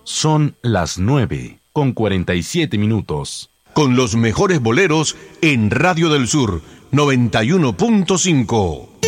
Son las 9:47. Con los mejores boleros en Radio del Sur 91.5.